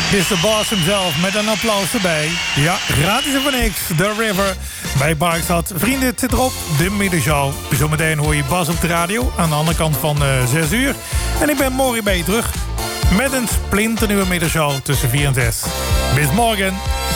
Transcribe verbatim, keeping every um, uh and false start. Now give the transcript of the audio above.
Dit is de boss hemzelf met een applaus erbij. Ja, gratis en voor niks. The River bij Parkstad. Vrienden, het zit erop. De middagshow. Zometeen hoor je Bas op de radio. Aan de andere kant van uh, zes uur. En ik ben morgen bij je terug. Met een splinternieuwe middagshow tussen vier en zes. Bis morgen.